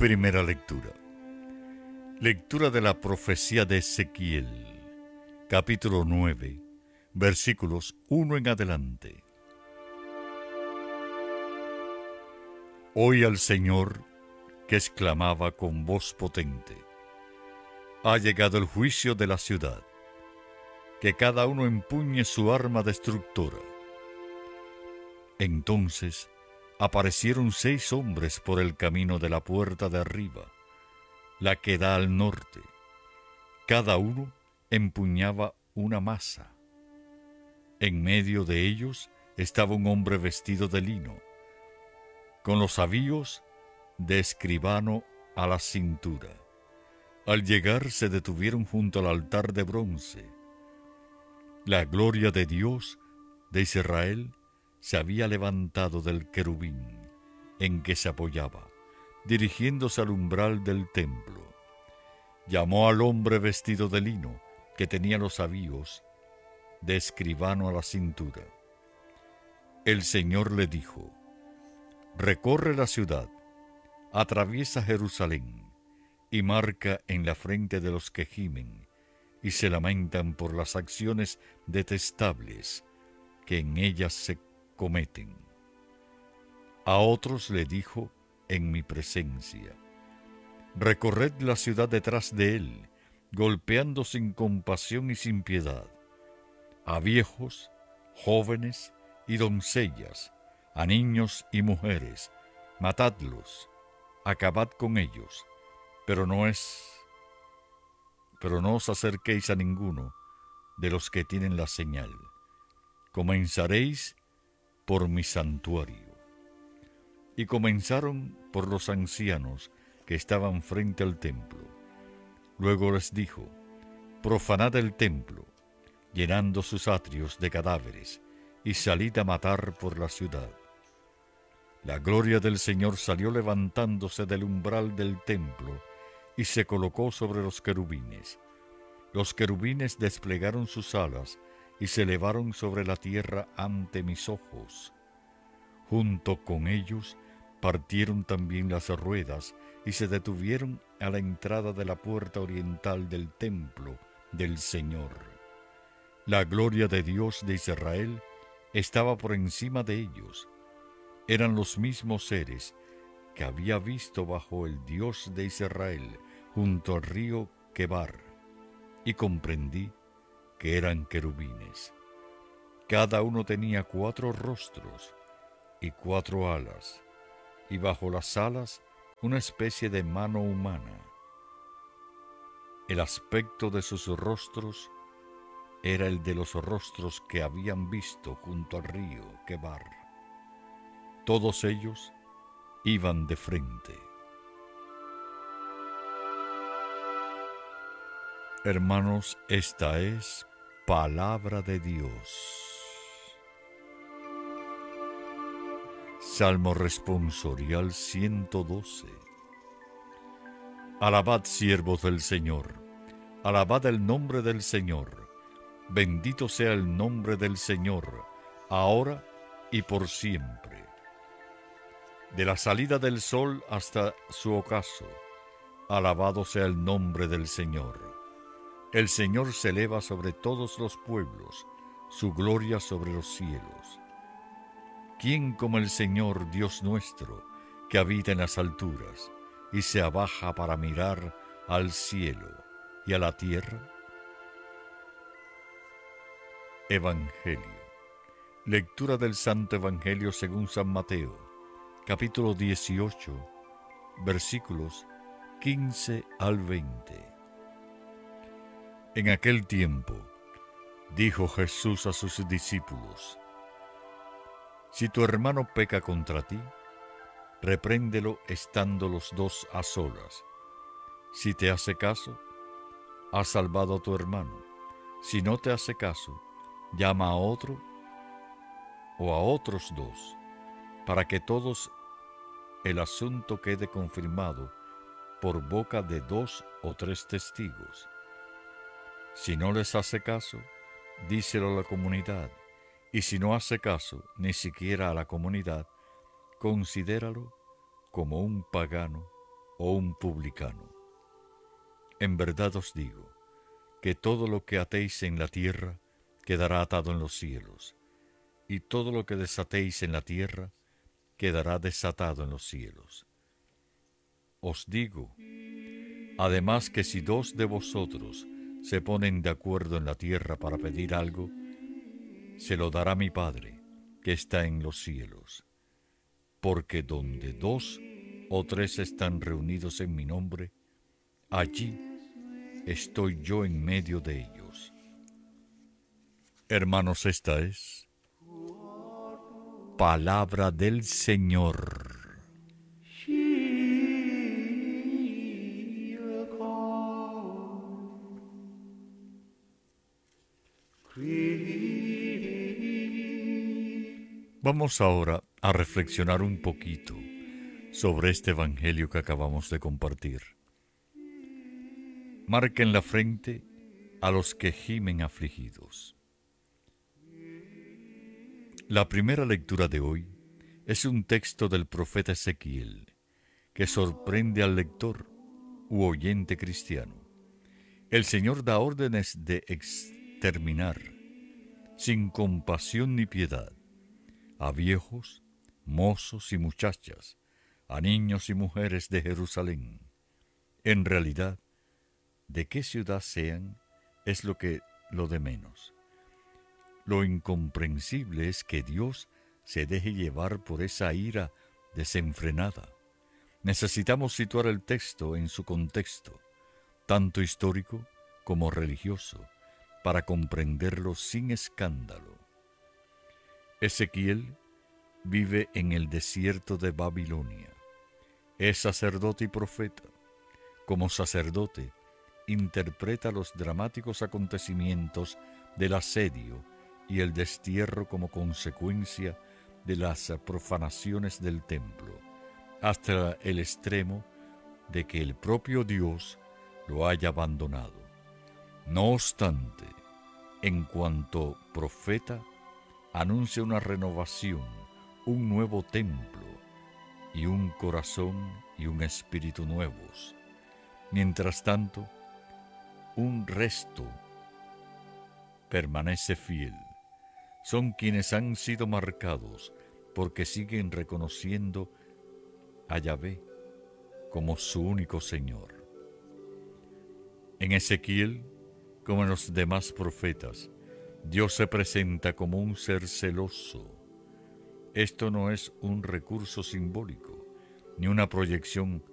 Primera lectura. Lectura de la profecía de Ezequiel, capítulo 9, versículos 1 en adelante. Oí al Señor que exclamaba con voz potente: ha llegado el juicio de la ciudad, que cada uno empuñe su arma destructora. Entonces aparecieron 6 hombres por el camino de la puerta de arriba, la que da al norte. Cada uno empuñaba una maza. En medio de ellos estaba un hombre vestido de lino, con los avíos de escribano a la cintura. Al llegar se detuvieron junto al altar de bronce. La gloria de Dios de Israel se había levantado del querubín en que se apoyaba, dirigiéndose al umbral del templo. Llamó al hombre vestido de lino, que tenía los avíos de escribano a la cintura. El Señor le dijo: recorre la ciudad, atraviesa Jerusalén, y marca en la frente de los que gimen y se lamentan por las acciones detestables que en ellas se cometen. A otros le dijo en mi presencia: recorred la ciudad detrás de él, golpeando sin compasión y sin piedad, a viejos, jóvenes y doncellas, a niños y mujeres, matadlos, acabad con ellos, pero no os acerquéis a ninguno de los que tienen la señal. Comenzaréis por mi santuario. Y comenzaron por los ancianos que estaban frente al templo. Luego les dijo: profanad el templo, llenando sus atrios de cadáveres, y salid a matar por la ciudad. La gloria del Señor salió levantándose del umbral del templo y se colocó sobre los querubines. Los querubines desplegaron sus alas y se elevaron sobre la tierra ante mis ojos. Junto con ellos partieron también las ruedas y se detuvieron a la entrada de la puerta oriental del templo del Señor. La gloria de Dios de Israel estaba por encima de ellos. Eran los mismos seres que había visto bajo el Dios de Israel junto al río Quebar, y comprendí que eran querubines. Cada uno tenía 4 rostros y 4 alas, y bajo las alas una especie de mano humana. El aspecto de sus rostros era el de los rostros que habían visto junto al río Quebar. Todos ellos iban de frente. Hermanos, esta es palabra de Dios. Salmo responsorial 112. Alabad, siervos del Señor, alabad el nombre del Señor. Bendito sea el nombre del Señor, ahora y por siempre. De la salida del sol hasta su ocaso, alabado sea el nombre del Señor. El Señor se eleva sobre todos los pueblos, su gloria sobre los cielos. ¿Quién como el Señor Dios nuestro, que habita en las alturas y se abaja para mirar al cielo y a la tierra? Evangelio. Lectura del Santo Evangelio según San Mateo, capítulo 18, versículos 15 al 20. En aquel tiempo dijo Jesús a sus discípulos: si tu hermano peca contra ti, repréndelo estando los 2 a solas. Si te hace caso, has salvado a tu hermano. Si no te hace caso, llama a otro o a otros 2, para que todos el asunto quede confirmado por boca de 2 o 3 testigos. Si no les hace caso, díselo a la comunidad, y si no hace caso ni siquiera a la comunidad, considéralo como un pagano o un publicano. En verdad os digo, que todo lo que atéis en la tierra quedará atado en los cielos, y todo lo que desatéis en la tierra quedará desatado en los cielos. Os digo, además, que si dos de vosotros se ponen de acuerdo en la tierra para pedir algo, se lo dará mi Padre, que está en los cielos. Porque donde dos o tres están reunidos en mi nombre, allí estoy yo en medio de ellos. Hermanos, esta es palabra del Señor. Vamos ahora a reflexionar un poquito sobre este evangelio que acabamos de compartir. Marca en la frente a los que gimen afligidos. La primera lectura de hoy es un texto del profeta Ezequiel que sorprende al lector u oyente cristiano. El Señor da órdenes de exterminar, sin compasión ni piedad, a viejos, mozos y muchachas, a niños y mujeres de Jerusalén. En realidad, de qué ciudad sean es lo de menos. Lo incomprensible es que Dios se deje llevar por esa ira desenfrenada. Necesitamos situar el texto en su contexto, tanto histórico como religioso, para comprenderlo sin escándalo. Ezequiel vive en el desierto de Babilonia. Es sacerdote y profeta. Como sacerdote, interpreta los dramáticos acontecimientos del asedio y el destierro como consecuencia de las profanaciones del templo, hasta el extremo de que el propio Dios lo haya abandonado. No obstante, en cuanto profeta, anuncia una renovación, un nuevo templo y un corazón y un espíritu nuevos. Mientras tanto, un resto permanece fiel. Son quienes han sido marcados porque siguen reconociendo a Yahvé como su único Señor. En Ezequiel, como en los demás profetas, Dios se presenta como un ser celoso. Esto no es un recurso simbólico, ni una proyección